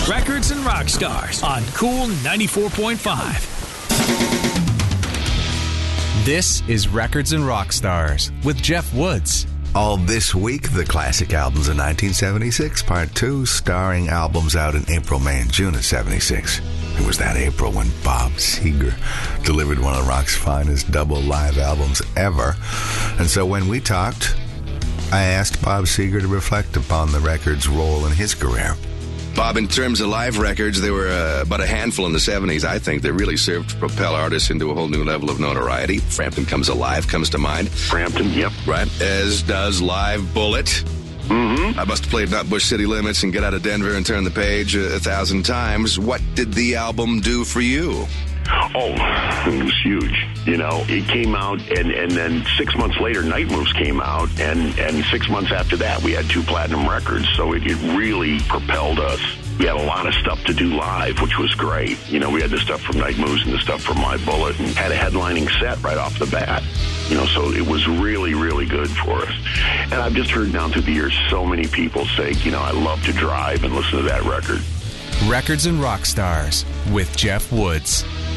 Records and Rock Stars on Cool 94.5. This is Records and Rock Stars with Jeff Woods. All this week, the classic albums of 1976, Part 2, starring albums out in April, May, and June of 76. It was that April when Bob Seger delivered one of rock's finest double live albums ever. And so when we talked, I asked Bob Seger to reflect upon the record's role in his career. Bob, in terms of live records, there were about a handful in the 70s, I think, that really served to propel artists into a whole new level of notoriety. Frampton Comes Alive comes to mind. Frampton, yep. Right, as does Live Bullet. Mm-hmm. I must have played Nutbush City Limits and Get Out of Denver and Turn the Page 1,000 times. What did the album do for you? Oh, it was huge. You know, it came out, and then 6 months later, Night Moves came out, and 6 months after that, we had 2 platinum records, so it really propelled us. We had a lot of stuff to do live, which was great. You know, we had the stuff from Night Moves and the stuff from Live Bullet, and had a headlining set right off the bat. You know, so it was really, really good for us. And I've just heard down through the years so many people say, you know, I love to drive and listen to that record. Records and Rock Stars with Jeff Woods.